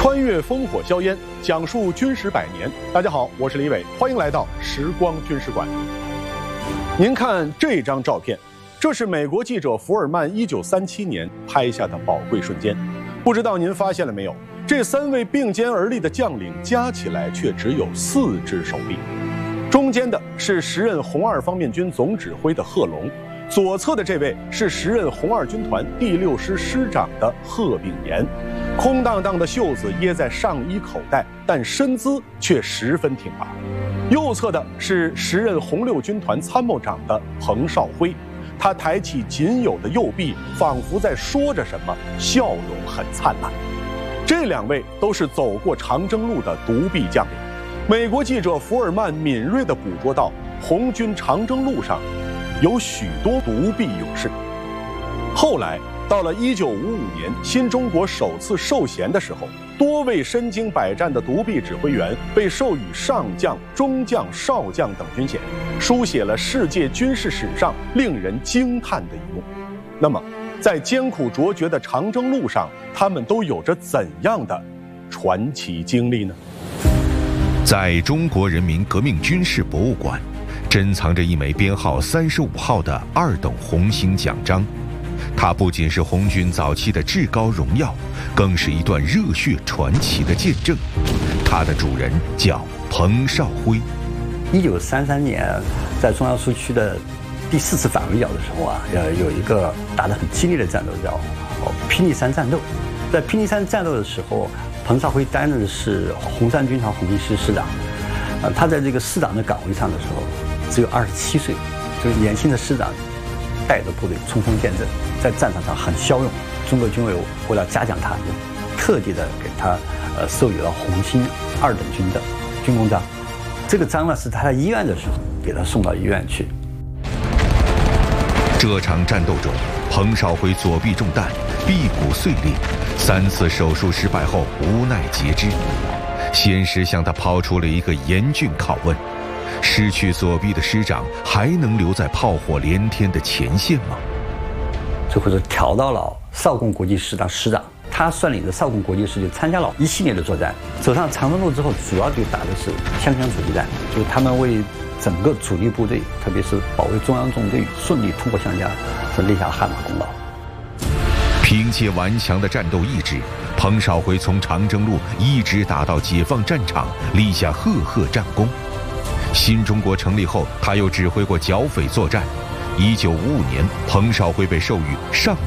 穿越烽火硝烟，讲述军史百年。大家好，我是李伟，欢迎来到时光军事馆。您看这张照片，这是美国记者福尔曼1937年拍下的宝贵瞬间。不知道您发现了没有？这3位并肩而立的将领加起来却只有4只手臂。中间的是时任红二方面军总指挥的贺龙，左侧的这位是时任红二军团第6师师长的贺炳炎。空荡荡的袖子掖在上衣口袋，但身姿却十分挺拔。右侧的是时任红6军团参谋长的彭绍辉，他抬起仅有的右臂，仿佛在说着什么，笑容很灿烂。这2位都是走过长征路的独臂将领。美国记者福尔曼敏锐地捕捉到，红军长征路上有许多独臂勇士。后来到了1955年，新中国首次授衔的时候，多位身经百战的独臂指挥员被授予上将、中将、少将等军衔，书写了世界军事史上令人惊叹的一幕。那么，在艰苦卓绝的长征路上，他们都有着怎样的传奇经历呢？ 在中国人民革命军事博物馆，珍藏着一枚编号35号的2等红星奖章。它不仅是红军早期的至高荣耀，更是一段热血传奇的见证。它的主人叫彭绍辉。 1933年，在中央苏区的第4次反围剿的时候啊，有一个打得很激烈的战斗叫霹雳山战斗。在霹雳山战斗的时候，彭绍辉担任的是红三军团红一师师长。他在这个师长的岗位上的时候，只有27岁，就是年轻的师长，带着部队冲锋陷阵，在战场上很骁勇。中国军委为了嘉奖他，特地的给他授予了红星2等军的军功章。这个章呢是他在医院的时候给他送到医院去。 这场战斗中，彭绍辉左臂中弹，臂骨碎裂，3次手术失败后无奈截肢。现实向他抛出了一个严峻拷问：失去左臂的师长还能留在炮火连天的前线吗？ 最后是调到了邵贡国际师当师长，他率领着邵贡国际师就参加了一系列的作战。走上长征路之后，主要就打的是湘江阻击战，就是他们为整个主力部队，特别是保卫中央纵队顺利突破湘江，是立下汗马功劳。 凭借顽强的战斗意志，彭绍辉从长征路一直打到解放战场，立下赫赫战功。新中国成立后，他又指挥过剿匪作战。1955年，彭绍辉被授予上